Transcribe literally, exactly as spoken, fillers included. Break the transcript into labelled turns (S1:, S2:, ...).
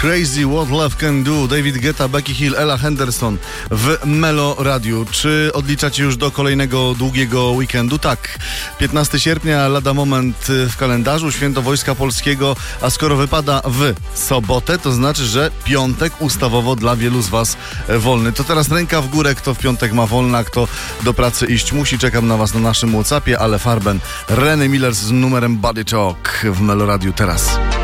S1: Crazy What Love Can Do, David Guetta, Becky Hill, Ella Henderson w Melo Radiu. Czy odliczacie już do kolejnego długiego weekendu? Tak. piętnastego sierpnia, lada moment w kalendarzu, Święto Wojska Polskiego, a skoro wypada w sobotę, to znaczy, że piątek ustawowo dla wielu z was wolny. To teraz ręka w górę, kto w piątek ma wolna, kto do pracy iść musi. Czekam na was na naszym WhatsAppie, ale Farben, Renee Miller z numerem Body Talk w Melo Radiu teraz.